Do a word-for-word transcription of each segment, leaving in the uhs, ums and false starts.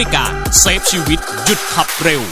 บริการเซฟชีวิตหยุดขับเร็ว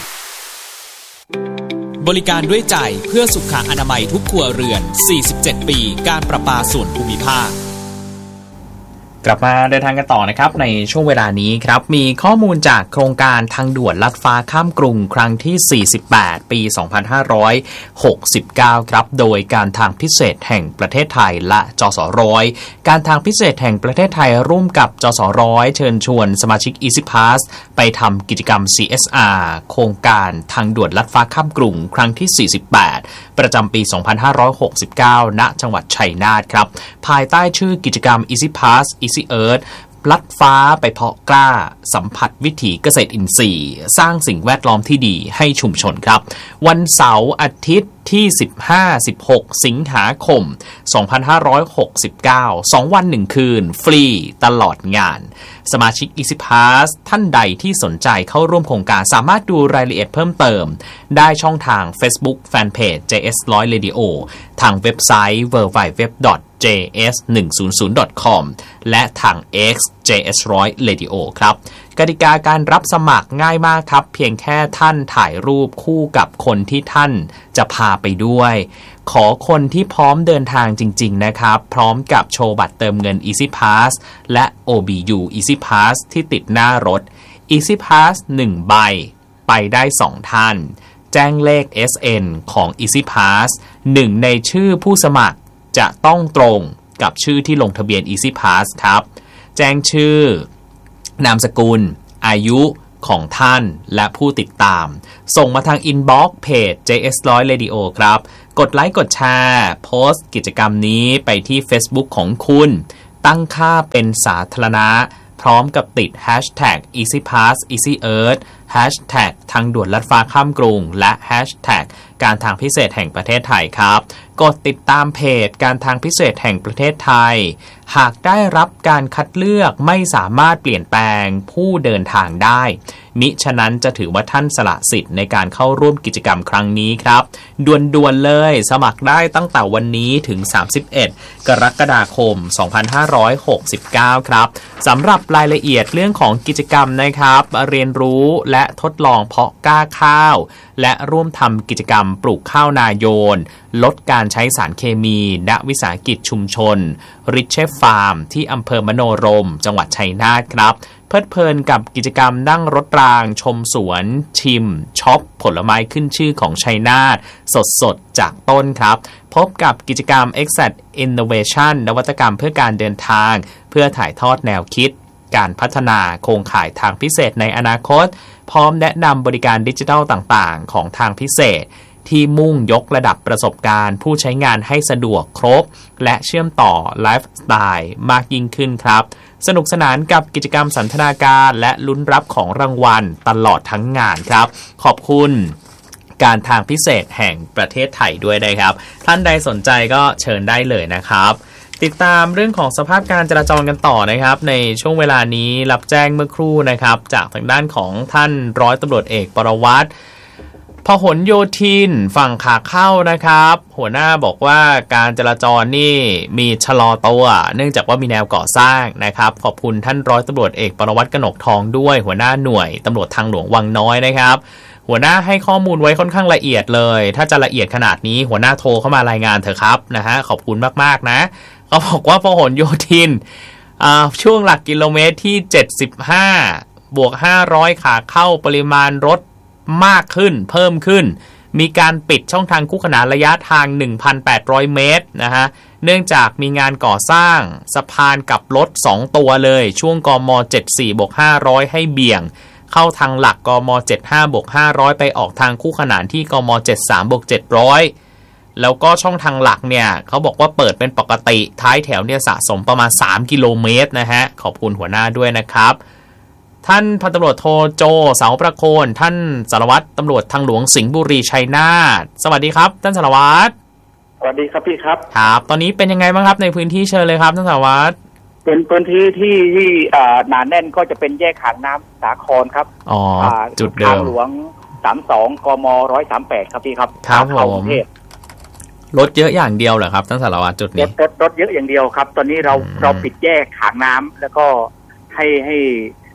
บริการด้วยใจเพื่อสุขอนามัยทุกครัวเรือนสี่สิบเจ็ดปีการประปาส่วนภูมิภาคกลับมาเดินทางกันต่อนะครับในช่วงเวลานี้ครับมีข้อมูลจากโครงการทางด่วนลัดฟ้าข้ามกรุงครั้งที่สี่สิบแปดปีสองพันห้าร้อยหกสิบเก้าครับโดยการทางพิเศษแห่งประเทศไทยและจสร้อยการทางพิเศษแห่งประเทศไทยร่วมกับจสร้อยเชิญชวนสมาชิก Easy Pass ไปทำกิจกรรม ซี เอส อาร์ โครงการทางด่วนลัดฟ้าข้ามกรุงครั้งที่สี่สิบแปดประจำปีสองพันห้าร้อยหกสิบเก้าณจังหวัดชัยนาทครับภายใต้ชื่อกิจกรรม Easy Pass Easy Earth ลัดฟ้าไปเพาะกล้าสัมผัสวิถีเกษตรอินทรีย์สร้างสิ่งแวดล้อมที่ดีให้ชุมชนครับวันเสาร์อาทิตย์ที่สิบห้า สิบหกสิงหาคมสองพันห้าร้อยหกสิบเก้า สองวันหนึ่งคืนฟรีตลอดงานสมาชิก Easy Pass ท่านใดที่สนใจเข้าร่วมโครงการสามารถดูรายละเอียดเพิ่มเติมได้ช่องทาง Facebook Fanpage เจ เอส หนึ่งร้อย Radio ทางเว็บไซต์ ดับเบิลยู ดับเบิลยู ดับเบิลยู ดอท เจ เอส หนึ่งร้อย ดอท คอม และทาง X เจ เอส หนึ่งร้อย Radio ครับกติกาการรับสมัครง่ายมากครับเพียงแค่ท่านถ่ายรูปคู่กับคนที่ท่านจะพาไปด้วยขอคนที่พร้อมเดินทางจริงๆนะครับพร้อมกับโชว์บัตรเติมเงิน Easy Pass และ โอ บี ยู Easy Pass ที่ติดหน้ารถ Easy Pass หนึ่งใบไปได้สองท่านแจ้งเลข เอส เอ็น ของ Easy Pass หนึ่งในชื่อผู้สมัครจะต้องตรงกับชื่อที่ลงทะเบียน Easy Pass ครับแจ้งชื่อนามสกุลอายุของท่านและผู้ติดตามส่งมาทางอินบ็อกซ์เพจ เจ เอส หนึ่งร้อย Radio ครับกดไลค์กดแชร์โพสต์กิจกรรมนี้ไปที่ Facebook ของคุณตั้งค่าเป็นสาธารณะพร้อมกับติด Hashtag EasyPass EasyEarth Hashtag ทางด่วนลัดฟ้าข้ามกรุงและ Hashtag การทางพิเศษแห่งประเทศไทยครับกดติดตามเพจการทางพิเศษแห่งประเทศไทยหากได้รับการคัดเลือกไม่สามารถเปลี่ยนแปลงผู้เดินทางได้มิฉะนั้นจะถือว่าท่านสละสิทธิ์ในการเข้าร่วมกิจกรรมครั้งนี้ครับด่วนๆเลยสมัครได้ตั้งแต่วันนี้ถึงสามสิบเอ็ดกรกฎาคมสองพันห้าร้อยหกสิบเก้าครับสำหรับรายละเอียดเรื่องของกิจกรรมนะครับเรียนรู้และทดลองเพาะกล้าข้าวและร่วมทำกิจกรรมปลูกข้าวนาโยนลดการใช้สารเคมีณวิสาหกิจชุมชนริชเชฟฟาร์มที่อำเภอมโนรมจังหวัดชัยนาทครับเพลิดเพลินกับกิจกรรมนั่งรถรางชมสวนชิมช็อปผลไม้ขึ้นชื่อของชัยนาทสดๆจากต้นครับพบกับกิจกรรม Exact Innovation นวัตกรรมเพื่อการเดินทางเพื่อถ่ายทอดแนวคิดการพัฒนาโครงข่ายทางพิเศษในอนาคตพร้อมแนะนำบริการดิจิทัลต่างๆของทางพิเศษที่มุ่งยกระดับประสบการณ์ผู้ใช้งานให้สะดวกครบและเชื่อมต่อไลฟ์สไตล์มากยิ่งขึ้นครับสนุกสนานกับกิจกรรมสันทนาการและลุ้นรับของรางวัลตลอดทั้งงานครับขอบคุณการทางพิเศษแห่งประเทศไทยด้วยนะครับท่านใดสนใจก็เชิญได้เลยนะครับติดตามเรื่องของสภาพการจราจรกันต่อนะครับในช่วงเวลานี้รับแจ้งเมื่อครู่นะครับจากทางด้านของท่านร้อยตำรวจเอกปรวัตรพหลโยธินฝั่งขาเข้านะครับหัวหน้าบอกว่าการจราจรนี่มีชะลอตัวเนื่องจากว่ามีแนวก่อสร้างนะครับขอบคุณท่านร้อยตำรวจเอกปรวัตรกนกทองด้วยหัวหน้าหน่วยตำรวจทางหลวงวังน้อยนะครับหัวหน้าให้ข้อมูลไว้ค่อนข้างละเอียดเลยถ้าจะละเอียดขนาดนี้หัวหน้าโทรเข้ามารายงานเถอะครับนะฮะขอบคุณมากๆนะเขาบอกว่าพหลโยธินช่วงหลักกิโลเมตรที่เจ็ดสิบห้าบวกห้าร้อยขาเข้าปริมาณรถมากขึ้นเพิ่มขึ้นมีการปิดช่องทางคู่ขนานระยะทาง หนึ่งพันแปดร้อย เมตรนะฮะเนื่องจากมีงานก่อสร้างสะพานกับรถสองตัวเลยช่วงกม เจ็ดสิบสี่บวกห้าร้อย ให้เบี่ยงเข้าทางหลักกม เจ็ดสิบห้าบวกห้าร้อย ไปออกทางคู่ขนานที่กม เจ็ดสิบสามบวกเจ็ดร้อยแล้วก็ช่องทางหลักเนี่ยเขาบอกว่าเปิดเป็นปกติท้ายแถวเนี่ยสะสมประมาณสามกิโลเมตรนะฮะขอบคุณหัวหน้าด้วยนะครับท่านพันตำรวจโทโจเสาประโคนท่านสารวัตรตำรวจทางหลวงสิงห์บุรีชัยนาทสวัสดีครับท่านสารวัตรสวัสดีครับพี่ครับครับตอนนี้เป็นยังไงบ้างครับในพื้นที่เชิญเลยครับท่านสารวัตรเป็นพื้นที่ที่ที่หนาแน่นก็จะเป็นแยกขางน้ำสาครครับอ๋อจุดเดิมทางหลวงสามสิบสองกมหนึ่งร้อยสามสิบแปดครับพี่ครับครับผมรถเยอะอย่างเดียวเหรอครับท่านสารวัตรจุดนี้รถรถเยอะอย่างเดียวครับตอนนี้เราเราปิดแยกขางน้ำแล้วก็ให้ให้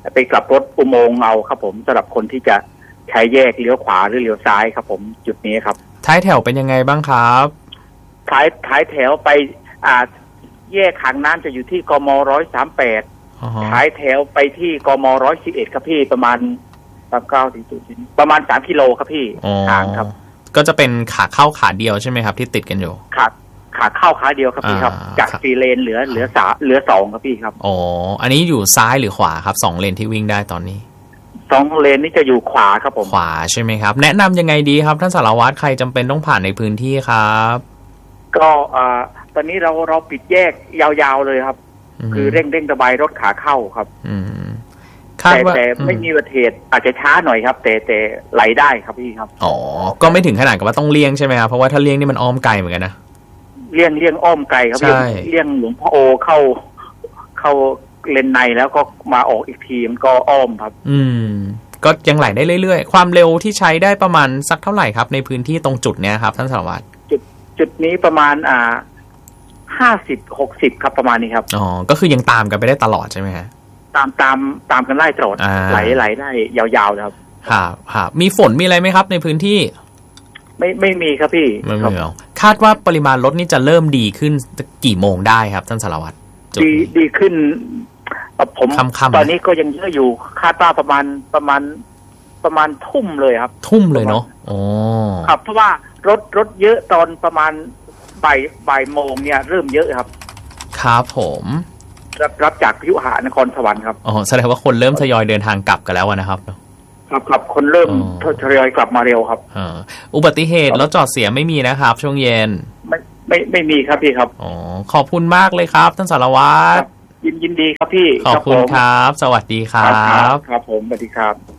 ไปกลับรถอุโมงค์เอาครับผมสำหรับคนที่จะใช้แยกเลี้ยวขวาหรือเลี้ยวซ้ายครับผมจุดนี้ครับท้ายแถวเป็นยังไงบ้างครับท้ายท้ายแถวไปอ่าแยกหางน้ำจะอยู่ที่กมร้อยสามแปดท้ายแถวไปที่กมร้อยสิบเอ็ดครับพี่ประมาณสามเก้าถึงจุดประมาณสามกิโลครับพี่ทางครับก็จะเป็นขาเข้าขาเดียวใช่ไหมครับที่ติดกันอยู่ขาขาเข้าขาเดียวครับพี่ครับจากสี่เลนเหลือเหลือสามเหลือสองครับพี่ครับอ๋ออันนี้อยู่ซ้ายหรือขวาครับสองเลนที่วิ่งได้ตอนนี้สองเลนนี่จะอยู่ขวาครับผมขวาใช่ไหมครับแนะนำยังไงดีครับท่านสารวัตรใครจำเป็นต้องผ่านในพื้นที่ครับก็อ่าตอนนี้เราเราปิดแยกยาวๆเลยครับคือเร่งเร่งระบายรถขาเข้าครับอืมแต่แต่ไม่มีอุบัติเหตุอาจจะช้าหน่อยครับแต่แต่ไหลได้ครับพี่ครับอ๋อก็ไม่ถึงขนาดกับว่าต้องเลี่ยงใช่ไหมครับเพราะว่าถ้าเลี่ยงนี่มันอ้อมไกลเหมือนกันนะเลี่ยงเลี่ยงอ้อมไกลครับเลี่ยงเลี่ยงหลวงพ่อโอเข้าเข้าเลนในแล้วก็มาออกอีกทีมันก็อ้อมครับอืมก็ยังไหลได้เรื่อยๆความเร็วที่ใช้ได้ประมาณสักเท่าไหร่ครับในพื้นที่ตรงจุดเนี้ยครับท่านสารวัตรจุดจุดนี้ประมาณอ่าห้าสิบหกสิบครับประมาณนี้ครับอ๋อก็คือยังตามกันไปได้ตลอดใช่ไหมฮะตามตามตามกันไล่ตลอดไหลไหลได้ยาวๆครับครับครับมีฝนมีอะไรไหมครับในพื้นที่ไม่ไม่มีครับพี่ไม่มีหรอคาดว่าปริมาณรถนี่จะเริ่มดีขึ้นกี่โมงได้ครับท่านสารวัตรดีดีขึ้นผมตอนนี้ก็ยังเยอะอยู่คาดว่าประมาณประมาณประมาณทุ่มเลยครับทุ่มเลยเนาะอ๋อครับเพราะว่ารถรถเยอะตอนประมาณบ่ายบ่ายโมงเนี่ยเริ่มเยอะครับครับผมรับรับจากพยุหานครสวรรค์ครับอ๋อแสดงว่าคนเริ่มทยอยเดินทางกลับกันแล้วนะครับครับครับคนเริ่มทยอยกลับมาเร็วครับอ่าอุบัติเหตุรถจอดเสียไม่มีนะครับช่วงเย็นไม่ไม่ไม่มีครับพี่ครับอ๋อขอบคุณมากเลยครับท่านสารวัตรยินยินดีครับพี่ขอบคุณครับสวัสดีครับครับผมสวัสดีครับ